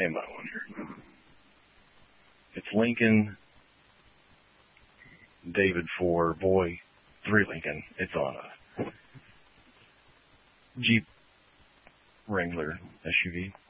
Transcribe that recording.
stand by one here. It's Lincoln, David 4, boy 3 Lincoln. It's on a Jeep Wrangler SUV.